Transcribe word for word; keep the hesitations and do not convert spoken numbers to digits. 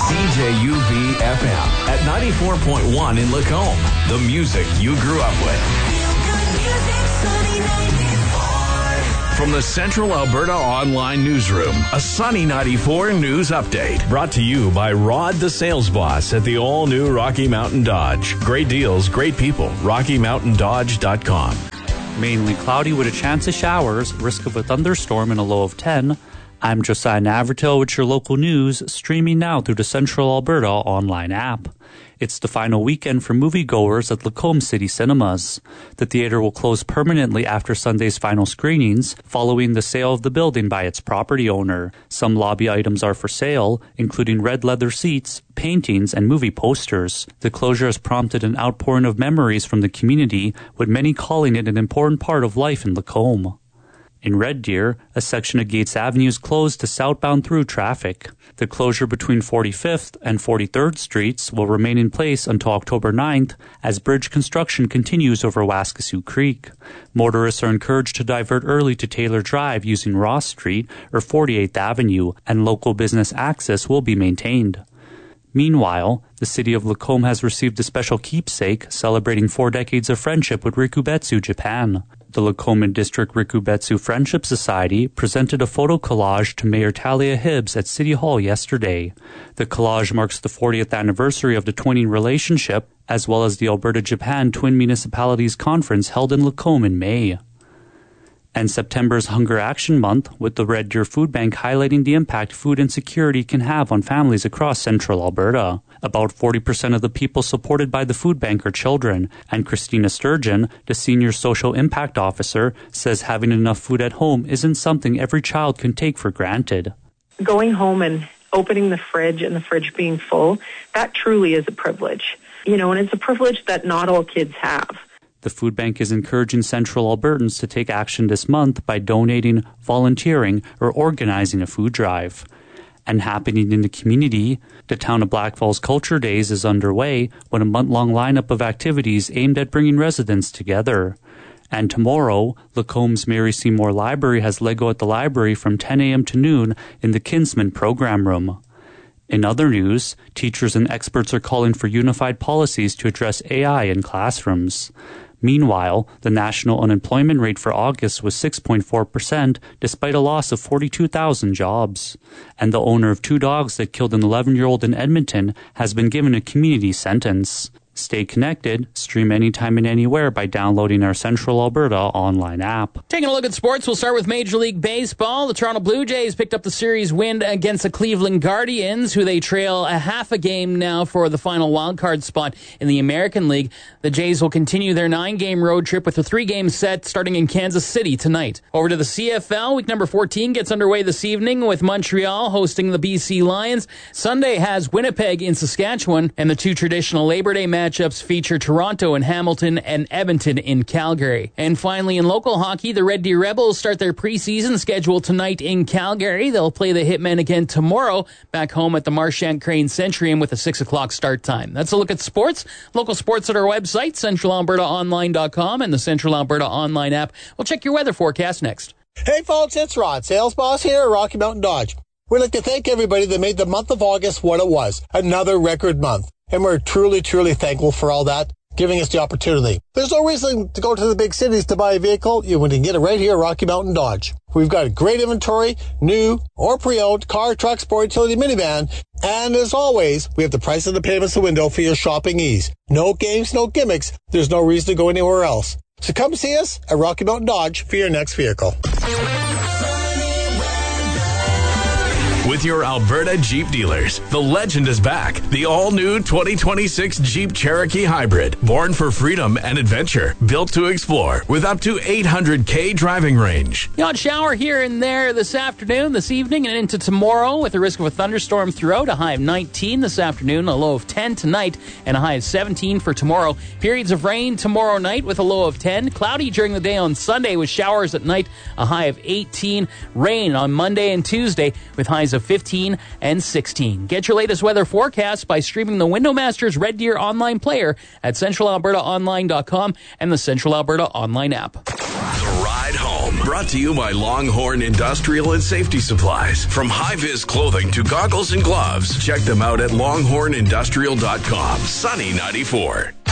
C J U B F M at ninety-four point one in Lacombe. The music you grew up with. From the Central Alberta Online Newsroom, a Sunny ninety-four News Update. Brought to you by Rod the Sales Boss at the all-new Rocky Mountain Dodge. Great deals, great people. rocky mountain dodge dot com. Mainly cloudy with a chance of showers, risk of a thunderstorm and a low of ten. I'm Josiah Navratil with your local news, streaming now through the Central Alberta Online app. It's the final weekend for moviegoers at Lacombe City Cinemas. The theater will close permanently after Sunday's final screenings, following the sale of the building by its property owner. Some lobby items are for sale, including red leather seats, paintings, and movie posters. The closure has prompted an outpouring of memories from the community, with many calling it an important part of life in Lacombe. In Red Deer, a section of Gates Avenue is closed to southbound through traffic. The closure between forty-fifth and forty-third Streets will remain in place until October ninth as bridge construction continues over Waskesiu Creek. Motorists are encouraged to divert early to Taylor Drive using Ross Street or forty-eighth Avenue, and local business access will be maintained. Meanwhile, the city of Lacombe has received a special keepsake celebrating four decades of friendship with Rikubetsu, Japan. The Lacombe District Rikubetsu Friendship Society presented a photo collage to Mayor Talia Hibbs at City Hall yesterday. The collage marks the fortieth anniversary of the twinning relationship, as well as the Alberta-Japan Twin Municipalities Conference held in Lacombe in May. And September's Hunger Action Month, with the Red Deer Food Bank highlighting the impact food insecurity can have on families across central Alberta. About forty percent of the people supported by the food bank are children, and Christina Sturgeon, the Senior Social Impact Officer, says having enough food at home isn't something every child can take for granted. Going home and opening the fridge and the fridge being full, that truly is a privilege. You know, and it's a privilege that not all kids have. The food bank is encouraging Central Albertans to take action this month by donating, volunteering, or organizing a food drive. And happening in the community, the Town of Blackfalds Culture Days is underway with a month-long lineup of activities aimed at bringing residents together. And tomorrow, Lacombe's Mary Seymour Library has Lego at the library from ten a.m. to noon in the Kinsman Program Room. In other news, teachers and experts are calling for unified policies to address A I in classrooms. Meanwhile, the national unemployment rate for August was six point four percent, despite a loss of forty-two thousand jobs. And the owner of two dogs that killed an eleven-year-old in Edmonton has been given a community sentence. Stay connected, stream anytime and anywhere by downloading our Central Alberta online app. Taking a look at sports, we'll start with Major League Baseball. The Toronto Blue Jays picked up the series win against the Cleveland Guardians, who they trail a half a game now for the final wildcard spot in the American League. The Jays will continue their nine-game road trip with a three-game set starting in Kansas City tonight. Over to the C F L, week number fourteen gets underway this evening with Montreal hosting the B C Lions. Sunday has Winnipeg in Saskatchewan, and the two traditional Labor Day matches Matchups feature Toronto and Hamilton and Edmonton in Calgary. And finally, in local hockey, the Red Deer Rebels start their preseason schedule tonight in Calgary. They'll play the Hitmen again tomorrow back home at the Marchant Crane Centrium with a six o'clock start time. That's a look at sports. Local sports at our website, central alberta online dot com, and the Central Alberta Online app. We'll check your weather forecast next. Hey folks, it's Rod, sales boss here at Rocky Mountain Dodge. We'd like to thank everybody that made the month of August what it was, another record month. And we're truly, truly thankful for all that, giving us the opportunity. There's no reason to go to the big cities to buy a vehicle. You can get it right here at Rocky Mountain Dodge. We've got a great inventory, new or pre-owned, car, truck, sport, utility, minivan. And as always, we have the price of the payments the window for your shopping ease. No games, no gimmicks. There's no reason to go anywhere else. So come see us at Rocky Mountain Dodge for your next vehicle. With your Alberta Jeep dealers, the legend is back. The all-new twenty twenty-six Jeep Cherokee Hybrid. Born for freedom and adventure. Built to explore with up to eight hundred K driving range. The odd shower here and there this afternoon, this evening, and into tomorrow with a risk of a thunderstorm throughout. A high of nineteen this afternoon, a low of ten tonight, and a high of seventeen for tomorrow. Periods of rain tomorrow night with a low of ten. Cloudy during the day on Sunday with showers at night, a high of eighteen. Rain on Monday and Tuesday with highs of fifteen and sixteen. Get your latest weather forecast by streaming the Windowmasters Red Deer online player at central alberta online dot com and the Central Alberta Online app. The Ride Home Brought to you by Longhorn Industrial and Safety Supplies. From high-vis clothing to goggles and gloves, check them out at longhorn industrial dot com. Sunny ninety-four.